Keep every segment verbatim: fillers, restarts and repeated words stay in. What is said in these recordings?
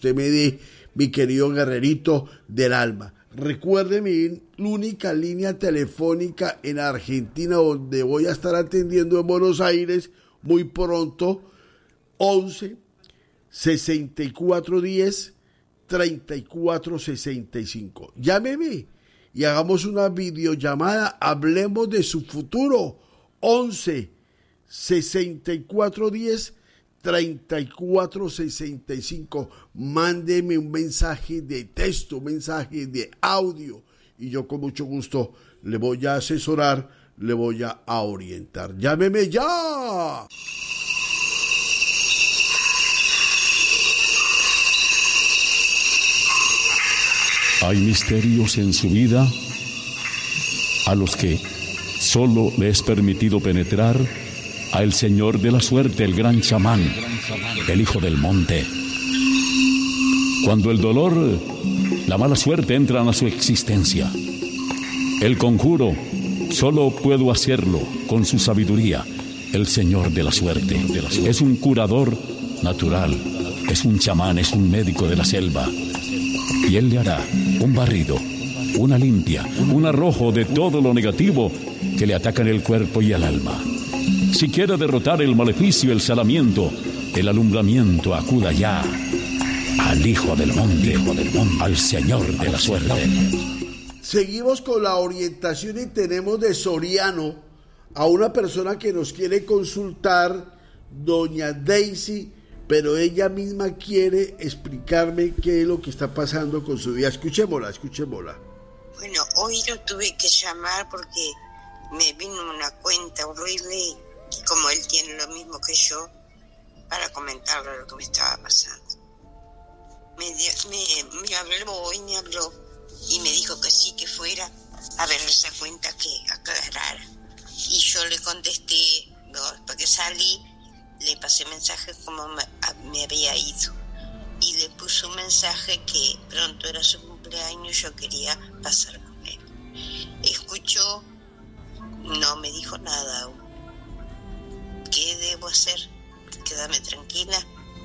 usted me dé, mi querido guerrerito del alma. Recuerde mi única línea telefónica en Argentina, donde voy a estar atendiendo en Buenos Aires muy pronto, once, sesenta y cuatro diez, treinta y cuatro sesenta y cinco. Llámeme y hagamos una videollamada, hablemos de su futuro. once, sesenta y cuatro diez, treinta y cuatro sesenta y cinco. Mándeme un mensaje de texto, un mensaje de audio, y yo con mucho gusto le voy a asesorar, le voy a orientar. ¡Llámeme ya! Hay misterios en su vida a los que solo le es permitido penetrar a el Señor de la Suerte, el gran chamán, el hijo del monte. Cuando el dolor, la mala suerte entran a su existencia, el conjuro solo puedo hacerlo con su sabiduría, el Señor de la Suerte. Es un curador natural, es un chamán, es un médico de la selva. Y él le hará un barrido, una limpia, un arrojo de todo lo negativo que le ataca en el cuerpo y el alma. Si quiere derrotar el maleficio, el salamiento, el alumbramiento, acuda ya al Hijo del Monte, al Señor de la Suerte. Seguimos con la orientación y tenemos de Soriano a una persona que nos quiere consultar, doña Daisy, pero ella misma quiere explicarme qué es lo que está pasando con su vida. Escuchémosla, escuchémosla. Bueno, hoy lo tuve que llamar porque me vino una cuenta horrible y como él tiene lo mismo que yo, para comentarle lo que me estaba pasando. Me, me, me habló hoy, me habló y me dijo que sí, que fuera a ver esa cuenta que aclarara. Y yo le contesté, no, porque salí, le pasé mensajes como me, me había ido. Y le puse un mensaje que pronto era su cumpleaños y yo quería pasar con él. Escuchó, no me dijo nada aún. ¿Qué debo hacer? Quédame tranquila.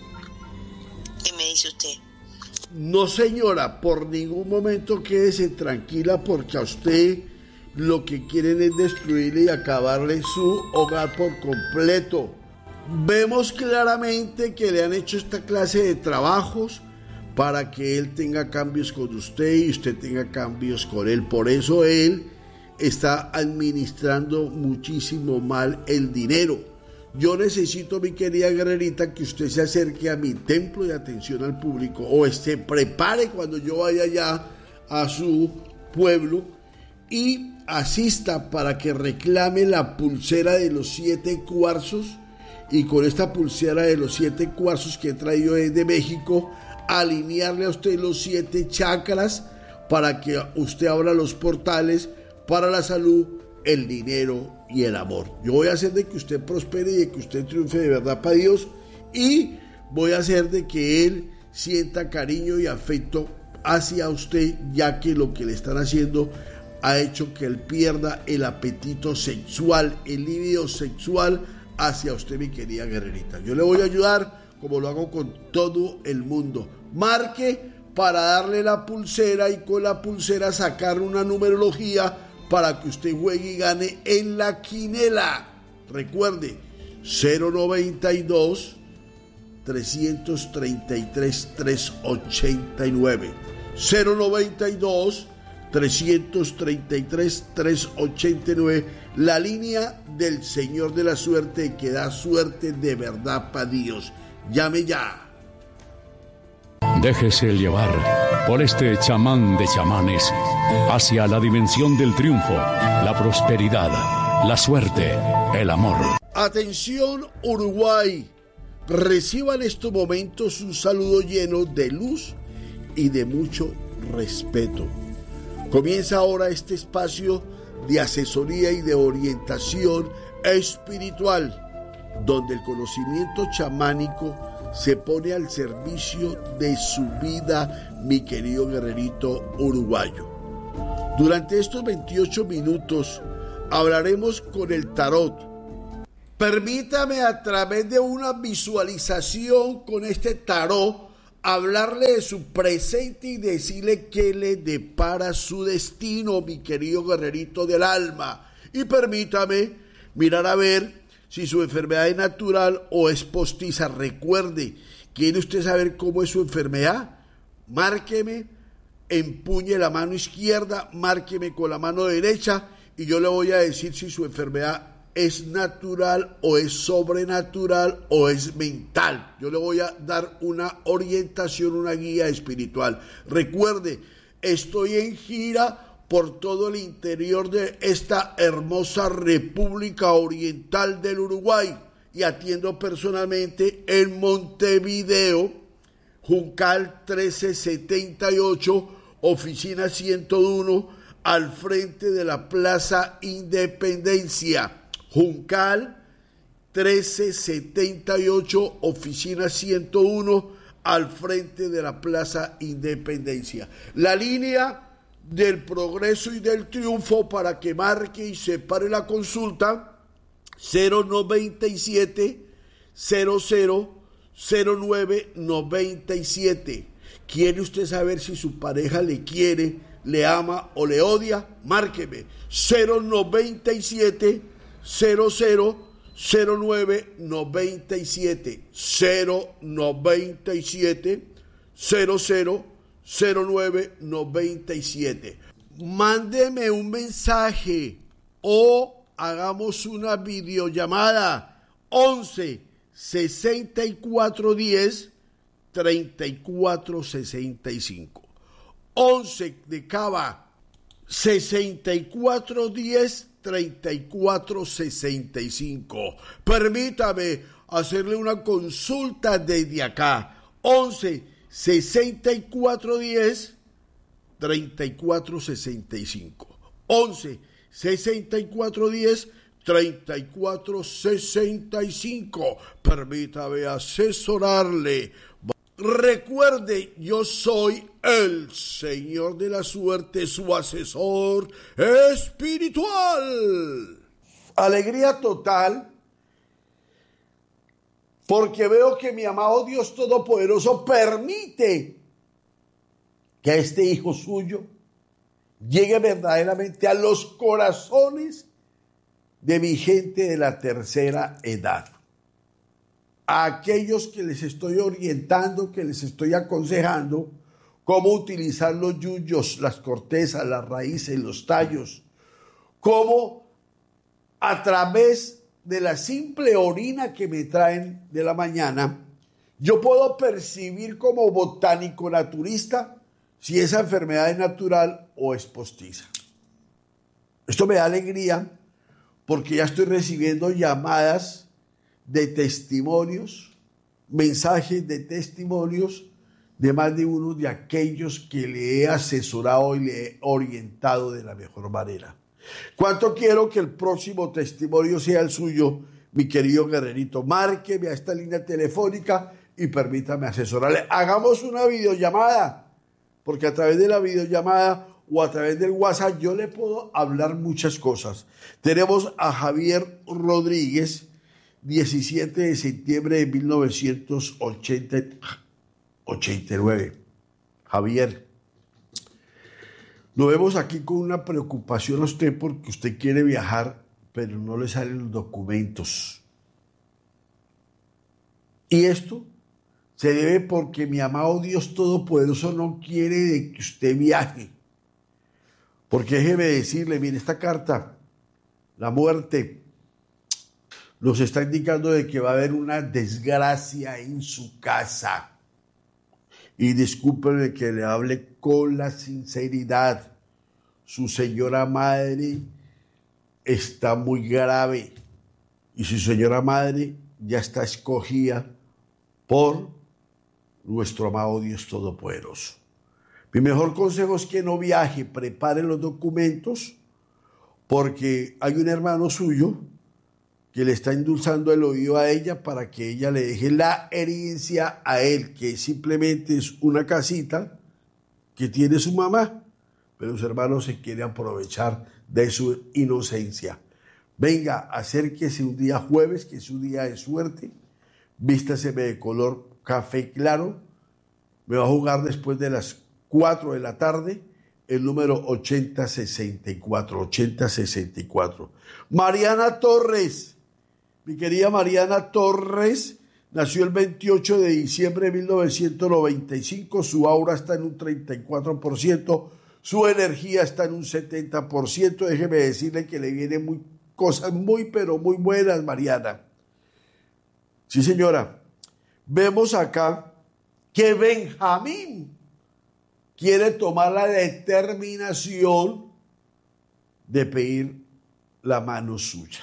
¿Qué me dice usted? No, señora, por ningún momento quédese tranquila, porque a usted lo que quieren es destruirle y acabarle su hogar por completo. Vemos claramente que le han hecho esta clase de trabajos para que él tenga cambios con usted y usted tenga cambios con él. Por eso él está administrando muchísimo mal el dinero. Yo necesito, mi querida guerrerita, que usted se acerque a mi templo de atención al público, o se prepare cuando yo vaya allá a su pueblo y asista para que reclame la pulsera de los siete cuarzos, y con esta pulsera de los siete cuarzos que he traído desde México, alinearle a usted los siete chakras para que usted abra los portales para la salud, el dinero y el amor. Yo voy a hacer de que usted prospere y de que usted triunfe de verdad para Dios, y voy a hacer de que él sienta cariño y afecto hacia usted, ya que lo que le están haciendo ha hecho que él pierda el apetito sexual, el libido sexual hacia usted, mi querida guerrerita. Yo le voy a ayudar como lo hago con todo el mundo. Marque para darle la pulsera y con la pulsera sacar una numerología para que usted juegue y gane en la quinela. Recuerde, cero noventa y dos, trescientos treinta y tres, trescientos ochenta y nueve. cero noventa y dos, trescientos treinta y tres, trescientos ochenta y nueve. La línea del Señor de la Suerte, que da suerte de verdad para Dios. Llame ya. Déjese llevar por este chamán de chamanes hacia la dimensión del triunfo, la prosperidad, la suerte, el amor. Atención, Uruguay. Reciba en estos momentos un saludo lleno de luz y de mucho respeto. Comienza ahora este espacio de asesoría y de orientación espiritual, donde el conocimiento chamánico se pone al servicio de su vida, mi querido guerrerito uruguayo. Durante estos veintiocho minutos hablaremos con el tarot. Permítame, a través de una visualización con este tarot, hablarle de su presente y decirle qué le depara su destino, mi querido guerrerito del alma. Y permítame mirar a ver si su enfermedad es natural o es postiza. Recuerde, ¿quiere usted saber cómo es su enfermedad? Márqueme, empuñe la mano izquierda, márqueme con la mano derecha y yo le voy a decir si su enfermedad es natural o es sobrenatural o es mental. Yo le voy a dar una orientación, una guía espiritual. Recuerde, estoy en gira por todo el interior de esta hermosa República Oriental del Uruguay y atiendo personalmente en Montevideo, Juncal trece setenta y ocho, oficina ciento uno, al frente de la Plaza Independencia. Juncal trece setenta y ocho, oficina ciento uno, al frente de la Plaza Independencia. La línea del progreso y del triunfo para que marque y separe la consulta: cero noventa y siete, cero cero, cero nueve noventa y siete. ¿Quiere usted saber si su pareja le quiere, le ama o le odia? Márqueme cero noventa y siete, cero cero, cero nueve noventa y siete, cero noventa y siete, cero cero, cero nueve noventa y siete. Mándeme un mensaje o hagamos una videollamada once sesenta y cuatro diez treinta y cuatro sesenta y cinco. once de Cava, sesenta y cuatro diez treinta y cuatro sesenta y cinco. Permítame hacerle una consulta desde acá. once sesenta y cuatro diez treinta y cuatro sesenta y cinco. once sesenta y cuatro diez treinta y cuatro sesenta y cinco. Permítame asesorarle. Recuerde, yo soy el Señor de la Suerte, su asesor espiritual. Alegría total, porque veo que mi amado Dios Todopoderoso permite que este hijo suyo llegue verdaderamente a los corazones de mi gente de la tercera edad. A aquellos que les estoy orientando, que les estoy aconsejando cómo utilizar los yuyos, las cortezas, las raíces, los tallos, cómo a través de la simple orina que me traen de la mañana, yo puedo percibir como botánico naturista si esa enfermedad es natural o es postiza. Esto me da alegría porque ya estoy recibiendo llamadas de testimonios, mensajes de testimonios de más de uno de aquellos que le he asesorado y le he orientado de la mejor manera. ¿Cuánto quiero que el próximo testimonio sea el suyo, mi querido guerrerito? Márqueme a esta línea telefónica y permítame asesorarle. Hagamos una videollamada, porque a través de la videollamada o a través del WhatsApp yo le puedo hablar muchas cosas. Tenemos a Javier Rodríguez, diecisiete de septiembre de mil novecientos ochenta y nueve. Javier, lo vemos aquí con una preocupación a usted porque usted quiere viajar, pero no le salen los documentos. Y esto se debe porque mi amado Dios Todopoderoso no quiere de que usted viaje. Porque déjeme decirle, mire, esta carta, la muerte, nos está indicando de que va a haber una desgracia en su casa. Y discúlpeme que le hable con la sinceridad. Su señora madre está muy grave. Y su señora madre ya está escogida por nuestro amado Dios Todopoderoso. Mi mejor consejo es que no viaje, prepare los documentos, porque hay un hermano suyo que le está endulzando el oído a ella para que ella le deje la herencia a él, que simplemente es una casita que tiene su mamá, pero su hermano se quiere aprovechar de su inocencia. Venga, acérquese un día jueves, que es un día de suerte, vístaseme de color café claro me va a jugar después de las cuatro de la tarde el número ochenta sesenta y cuatro, ochenta sesenta y cuatro. Mariana Torres, mi querida Mariana Torres, nació el veintiocho de diciembre de mil novecientos noventa y cinco, su aura está en un treinta y cuatro por ciento, su energía está en un setenta por ciento, déjeme decirle que le vienen muy, cosas muy pero muy buenas, Mariana. Sí, señora. Vemos acá que Benjamín quiere tomar la determinación de pedir la mano suya,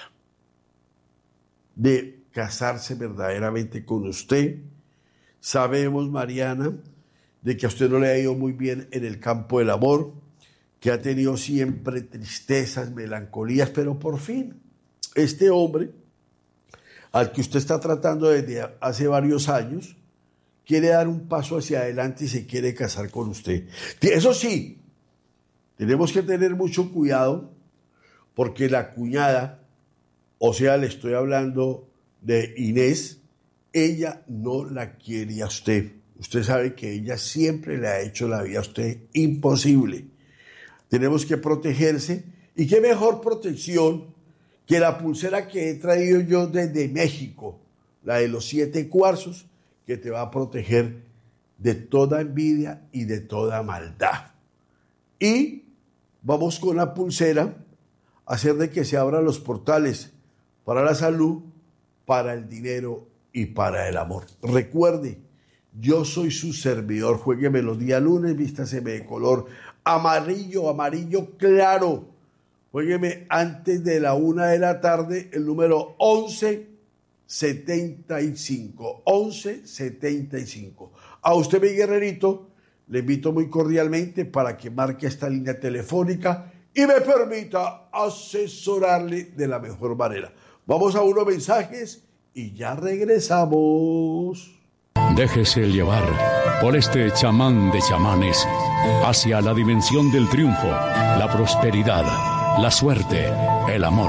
de casarse verdaderamente con usted. Sabemos, Mariana, de que a usted no le ha ido muy bien en el campo del amor, que ha tenido siempre tristezas, melancolías, pero por fin, este hombre, al que usted está tratando desde hace varios años, quiere dar un paso hacia adelante y se quiere casar con usted. Eso sí, tenemos que tener mucho cuidado porque la cuñada, o sea, le estoy hablando de Inés, ella no la quiere a usted. Usted sabe que ella siempre le ha hecho la vida a usted imposible. Tenemos que protegerse, y qué mejor protección que la pulsera que he traído yo desde México, la de los siete cuarzos, que te va a proteger de toda envidia y de toda maldad. Y vamos con la pulsera a hacer de que se abran los portales para la salud, para el dinero y para el amor. Recuerde, yo soy su servidor. Juégueme los días lunes, vístaseme de color amarillo, amarillo claro. Juégueme antes de la una de la tarde el número once setenta y cinco, once setenta y cinco. A usted, mi guerrerito, le invito muy cordialmente para que marque esta línea telefónica y me permita asesorarle de la mejor manera. Vamos a unos mensajes y ya regresamos. Déjese llevar por este chamán de chamanes hacia la dimensión del triunfo, la prosperidad, la suerte, el amor.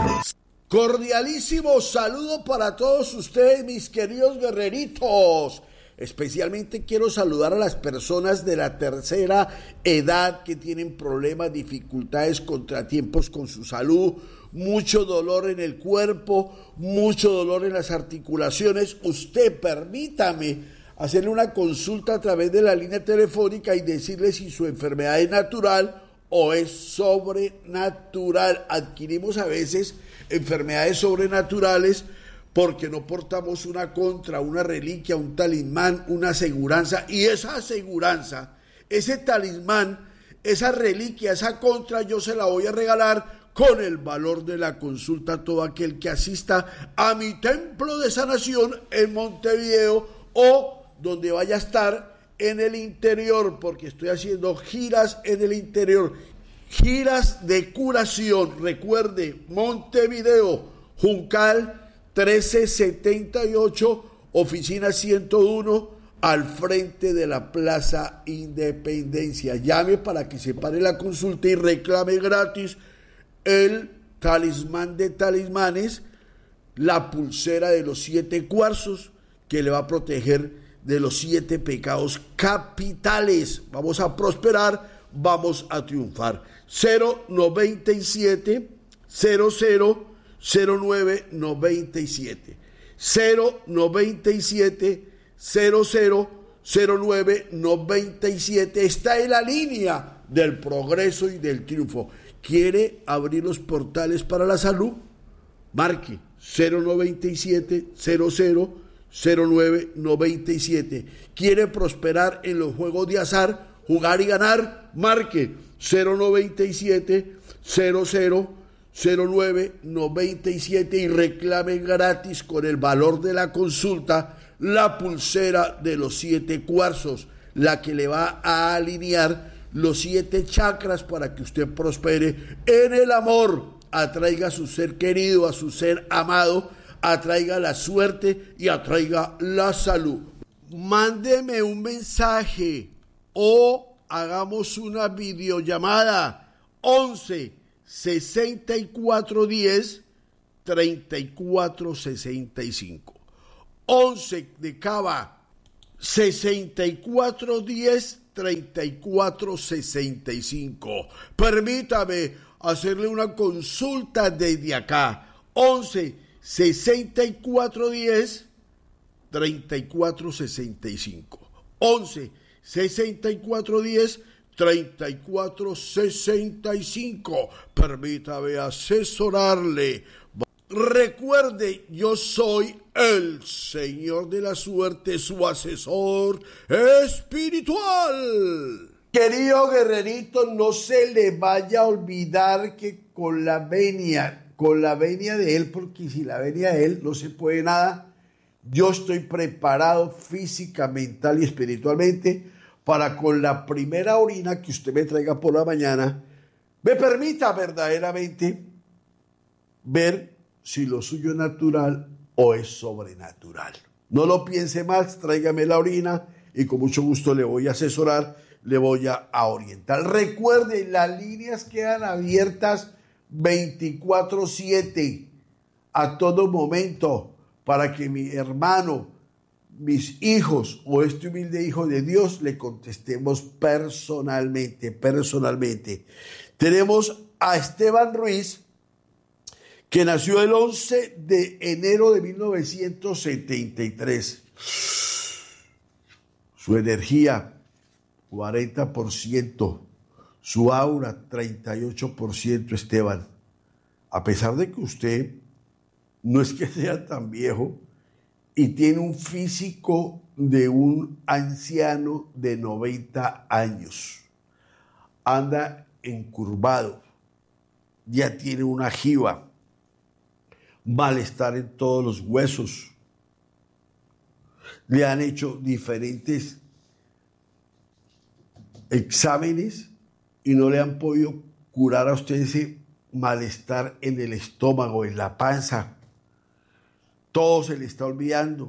Cordialísimo saludo para todos ustedes, mis queridos guerreritos. Especialmente quiero saludar a las personas de la tercera edad que tienen problemas, dificultades, contratiempos con su salud, mucho dolor en el cuerpo, mucho dolor en las articulaciones. Usted, permítame hacerle una consulta a través de la línea telefónica y decirle si su enfermedad es natural o es sobrenatural. Adquirimos a veces enfermedades sobrenaturales porque no portamos una contra, una reliquia, un talismán, una aseguranza, y esa aseguranza, ese talismán, esa reliquia, esa contra, yo se la voy a regalar con el valor de la consulta a todo aquel que asista a mi templo de sanación en Montevideo o donde vaya a estar en el interior, porque estoy haciendo giras en el interior, giras de curación. Recuerde, Montevideo, Juncal trece setenta y ocho, oficina ciento uno, al frente de la Plaza Independencia. Llame para que se pare la consulta y reclame gratis el talismán de talismanes, la pulsera de los siete cuarzos, que le va a proteger de los siete pecados capitales. Vamos a prosperar, vamos a triunfar. cero noventa y siete cero cero cero nueve noventa y siete, cero noventa y siete cero cero cero nueve noventa y siete. Está en la línea del progreso y del triunfo. ¿Quiere abrir los portales para la salud? Marque cero noventa y siete cero cero cero nueve noventa y siete. ¿Quiere prosperar en los juegos de azar, jugar y ganar? Marque cero noventa y siete cero cero cero nueve noventa y siete y reclame gratis con el valor de la consulta la pulsera de los siete cuarzos, la que le va a alinear los siete chakras para que usted prospere en el amor, atraiga a su ser querido, a su ser amado, atraiga la suerte y atraiga la salud. Mándeme un mensaje o hagamos una videollamada once sesenta y cuatro diez treinta y cuatro sesenta y cinco. once de Cava, sesenta y cuatro diez, treinta y cuatro sesenta y cinco. Permítame hacerle una consulta desde acá. once sesenta y cuatro diez, treinta y cuatro sesenta y cinco. once sesenta y cuatro diez, treinta y cuatro sesenta y cinco. Permítame asesorarle. Recuerde, yo soy el Señor de la Suerte, su asesor espiritual. Querido guerrerito, no se le vaya a olvidar que con la venia, con la venia de Él, porque si la venia de Él no se puede nada, yo estoy preparado física, mental y espiritualmente para con la primera orina que usted me traiga por la mañana, me permita verdaderamente ver si lo suyo es natural o es sobrenatural. No lo piense más, tráigame la orina y con mucho gusto le voy a asesorar, le voy a, a orientar. Recuerde, las líneas quedan abiertas veinticuatro siete a todo momento para que mi hermano, mis hijos o este humilde hijo de Dios le contestemos personalmente, personalmente. Tenemos a Esteban Ruiz, que nació el once de enero de mil novecientos setenta y tres. Su energía, cuarenta por ciento. Su aura, treinta y ocho por ciento, Esteban. A pesar de que usted no es que sea tan viejo y tiene un físico de un anciano de noventa años. Anda encurvado, ya tiene una jiba, malestar en todos los huesos. Le han hecho diferentes exámenes y no le han podido curar a usted ese malestar en el estómago, en la panza. Todo se le está olvidando.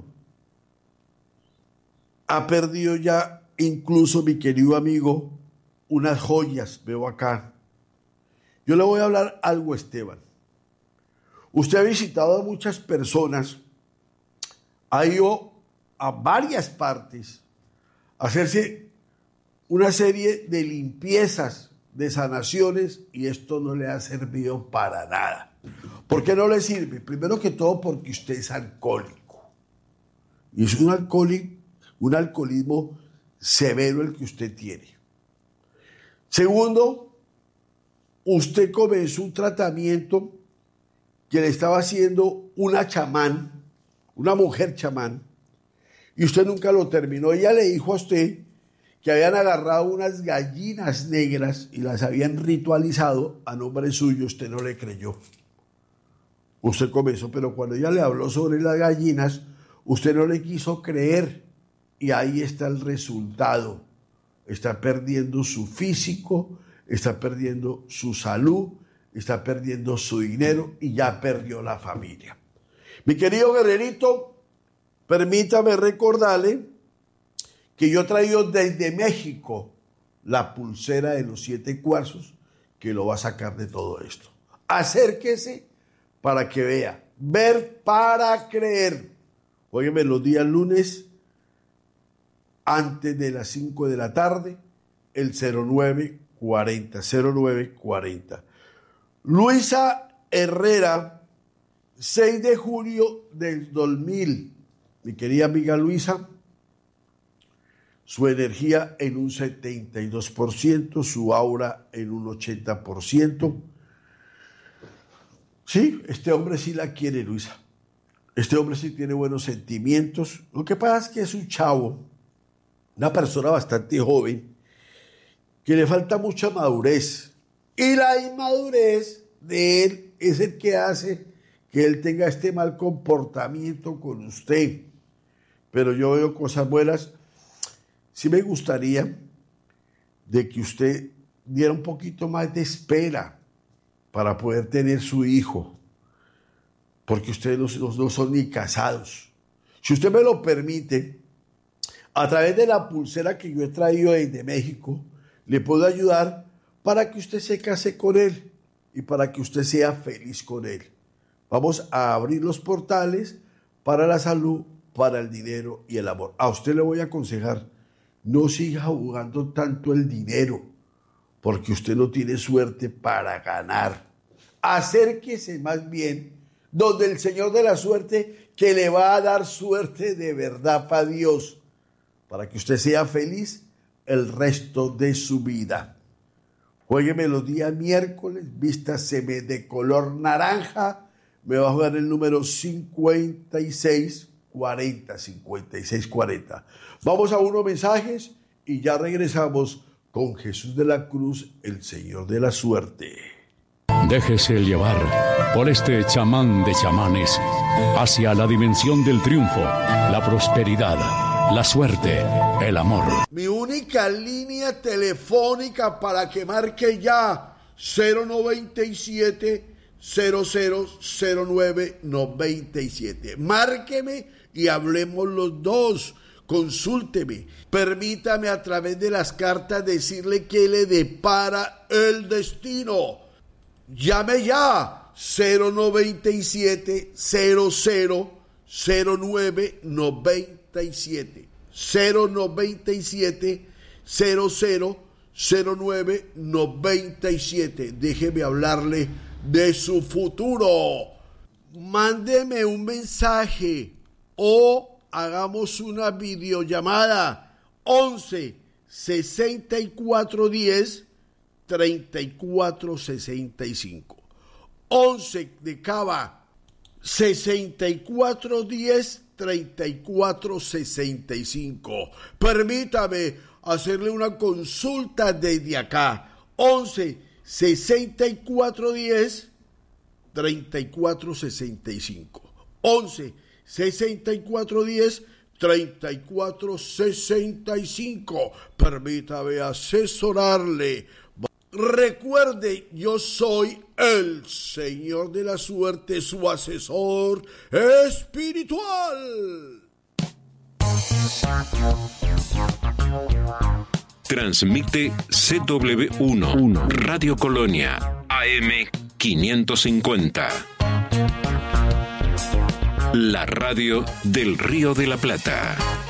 Ha perdido ya incluso, mi querido amigo, unas joyas, veo acá. Yo le voy a hablar algo, Esteban. Usted ha visitado a muchas personas, ha ido a varias partes a hacerse una serie de limpiezas, de sanaciones, y esto no le ha servido para nada. ¿Por qué no le sirve? Primero que todo porque usted es alcohólico. Y es un alcohólico, un alcoholismo severo el que usted tiene. Segundo, usted comenzó un tratamiento que le estaba haciendo una chamán, una mujer chamán, y usted nunca lo terminó. Ella le dijo a usted que habían agarrado unas gallinas negras y las habían ritualizado a nombre suyo. Usted no le creyó. Usted comenzó, pero cuando ella le habló sobre las gallinas, usted no le quiso creer, y ahí está el resultado. Está perdiendo su físico, está perdiendo su salud, está perdiendo su dinero y ya perdió la familia. Mi querido guerrerito, permítame recordarle que yo he traído desde México la pulsera de los siete cuarzos que lo va a sacar de todo esto. Acérquese para que vea. Ver para creer. Óyeme, los días lunes, antes de las cinco de la tarde, el cero nueve cuarenta, cero nueve cuarenta. Luisa Herrera, seis de julio del dos mil. Mi querida amiga Luisa, su energía en un setenta y dos por ciento, su aura en un ochenta por ciento. Sí, este hombre sí la quiere, Luisa. Este hombre sí tiene buenos sentimientos. Lo que pasa es que es un chavo, una persona bastante joven, que le falta mucha madurez. Y la inmadurez de él es el que hace que él tenga este mal comportamiento con usted. Pero yo veo cosas buenas. Sí me gustaría de que usted diera un poquito más de espera para poder tener su hijo, porque ustedes no, no son ni casados. Si usted me lo permite, a través de la pulsera que yo he traído desde México, le puedo ayudar para que usted se case con él y para que usted sea feliz con él. Vamos a abrir los portales para la salud, para el dinero y el amor. A usted le voy a aconsejar, no siga jugando tanto el dinero, porque usted no tiene suerte para ganar. Acérquese más bien donde el Señor de la suerte, que le va a dar suerte de verdad para Dios, para que usted sea feliz el resto de su vida. Juégueme los días miércoles, vístaseme de color naranja, me va a jugar el número cincuenta y seis cuarenta, cincuenta y seis cuarenta. Vamos a unos mensajes y ya regresamos con Jesús de la Cruz, el Señor de la Suerte. Déjese llevar por este chamán de chamanes hacia la dimensión del triunfo, la prosperidad, la suerte, el amor. Mi única línea telefónica para que marque ya cero noventa y siete, cero cero cero nueve noventa y siete. Márqueme y hablemos los dos. Consúlteme, permítame a través de las cartas decirle qué le depara el destino. Llame ya, cero noventa y siete, cero cero cero nueve noventa y siete, cero noventa y siete, cero cero cero nueve noventa y siete. Déjeme hablarle de su futuro. Mándeme un mensaje o hagamos una videollamada once sesenta y cuatro diez treinta y cuatro sesenta y cinco. once de Cava sesenta y cuatro diez treinta y cuatro sesenta y cinco. Permítame hacerle una consulta desde acá. once sesenta y cuatro diez treinta y cuatro sesenta y cinco. once sesenta y cuatro diez treinta y cuatro sesenta y cinco. Permítame asesorarle. Recuerde, yo soy el Señor de la Suerte, su asesor espiritual. Transmite C W uno, Radio Colonia, A M quinientos cincuenta. La radio del Río de la Plata.